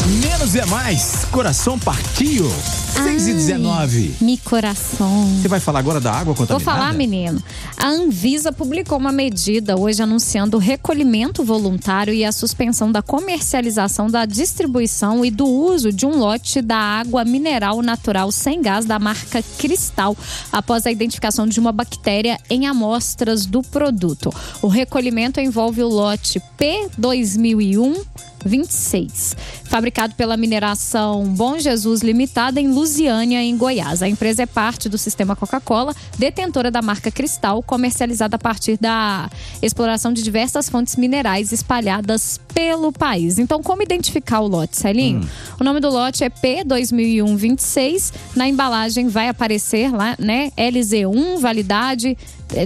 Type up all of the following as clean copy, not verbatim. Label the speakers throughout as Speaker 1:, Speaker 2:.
Speaker 1: Menos é mais, coração partiu. 6h19.
Speaker 2: Mi coração.
Speaker 1: Você vai falar agora da água contaminada?
Speaker 2: Vou falar, menino. A Anvisa publicou uma medida hoje anunciando o recolhimento voluntário e a suspensão da comercialização, da distribuição e do uso de um lote da água mineral natural sem gás da marca Cristal, após a identificação de uma bactéria em amostras do produto. O recolhimento envolve o lote P2001-26, fabricado pela mineração Bom Jesus Limitada em Lusiânia, em Goiás. A empresa é parte do sistema Coca-Cola, detentora da marca Cristal, comercializada a partir da exploração de diversas fontes minerais espalhadas pelo país. Então, como identificar o lote, Celinho? O nome do lote é P2001-26. Na embalagem vai aparecer lá, né? LZ1, validade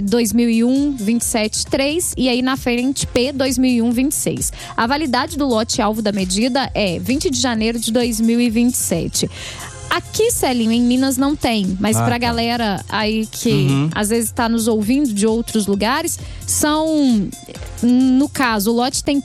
Speaker 2: 2001-27-3 e aí na frente P2001-26. A validade do lote alvo da medida é 20 de janeiro de 2027. Aqui, Celinho, em Minas não tem, mas pra galera aí que às vezes está nos ouvindo de outros lugares, no caso, o lote tem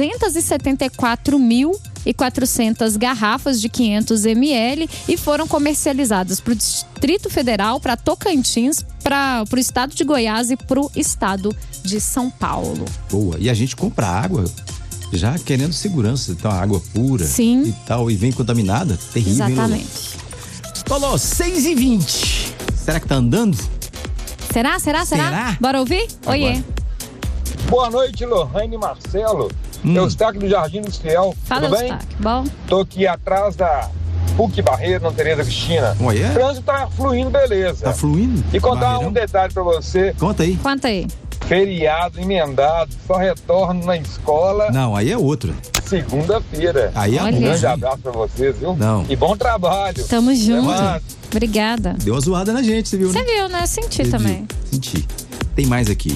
Speaker 2: 374.400 garrafas de 500 ml e foram comercializadas para o Distrito Federal, para Tocantins, para o estado de Goiás e para o estado de São Paulo.
Speaker 1: Boa. E a gente compra água já querendo segurança, então água pura.
Speaker 2: Sim.
Speaker 1: E tal, e vem contaminada, terrível.
Speaker 2: Exatamente.
Speaker 1: Falou, 6h20. Será que tá andando?
Speaker 2: Será? Bora ouvir? Oiê.
Speaker 3: Boa noite, Lohane e Marcelo. Eustáquio do Jardim Industrial.
Speaker 2: Fala,
Speaker 3: tudo bem?
Speaker 2: Eustáquio. Bom.
Speaker 3: Tô aqui atrás da PUC Barreiro, na Tereza Cristina.
Speaker 1: Ué?
Speaker 3: O trânsito tá fluindo, beleza.
Speaker 1: Tá fluindo?
Speaker 3: E contar
Speaker 1: Barreirão?
Speaker 3: um detalhe pra você.
Speaker 1: Conta aí.
Speaker 3: Feriado emendado, só retorno na escola.
Speaker 1: Não, aí é outro.
Speaker 3: Segunda-feira.
Speaker 1: Aí é
Speaker 3: Um grande abraço pra vocês, viu?
Speaker 1: Não.
Speaker 3: E bom trabalho.
Speaker 2: Tamo junto.
Speaker 3: Levanta.
Speaker 2: Obrigada.
Speaker 1: Deu uma zoada na gente, você viu, né?
Speaker 2: Você viu, né? Senti
Speaker 1: Você
Speaker 2: também.
Speaker 1: viu? Senti. Tem mais aqui.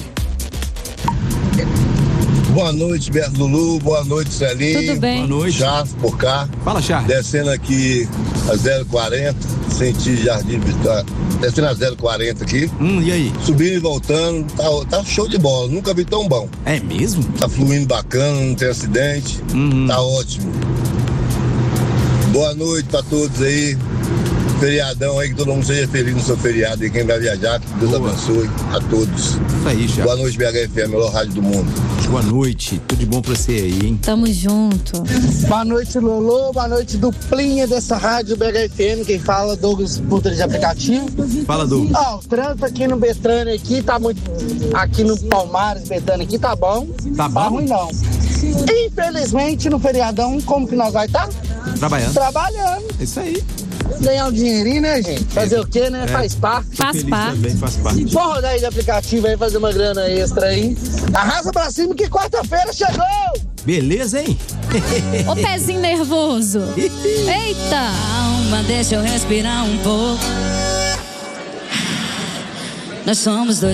Speaker 4: Boa noite, Beto Lulu. Boa noite, Celinho.
Speaker 2: Tudo bem?
Speaker 1: Boa noite.
Speaker 4: Charles por cá.
Speaker 1: Fala, Charles.
Speaker 4: Descendo aqui a 040, senti Jardim Vitória. Descendo a 040 aqui.
Speaker 1: E aí?
Speaker 4: Subindo e voltando. Tá show de bola. Nunca vi tão bom.
Speaker 1: É mesmo?
Speaker 4: Tá fluindo bacana, não tem acidente. Tá ótimo. Boa noite pra todos aí. Feriadão aí, que todo mundo seja feliz no seu feriado. E quem vai viajar, que Deus abençoe a todos.
Speaker 1: Isso aí, Charles.
Speaker 4: Boa noite, BHFM, a melhor rádio do mundo.
Speaker 1: Boa noite. Tudo de bom pra você aí, hein?
Speaker 2: Tamo junto.
Speaker 5: Boa noite, Lolo. Boa noite, duplinha dessa rádio BHFM. Quem fala, Douglas Puta de aplicativo.
Speaker 1: Fala, Douglas.
Speaker 5: Ó, o trânsito aqui no Betânia aqui tá muito... Aqui no Palmares, Betânia aqui tá bom.
Speaker 1: Tá bom?
Speaker 5: Tá ruim não. Infelizmente, no feriadão, como que nós vai estar?
Speaker 1: Trabalhando.
Speaker 5: Trabalhando.
Speaker 1: Isso aí.
Speaker 5: Ganhar um dinheirinho, né, gente? Fazer o quê, né? Faz parte.
Speaker 2: Faz parte.
Speaker 1: Também faz parte.
Speaker 5: Vamos rodar aí de aplicativo aí, fazer uma grana extra aí. Arrasa pra cima que quarta-feira chegou!
Speaker 1: Beleza, hein?
Speaker 2: Ô pezinho nervoso. Eita!
Speaker 6: Calma, deixa eu respirar um pouco. Nós somos dois.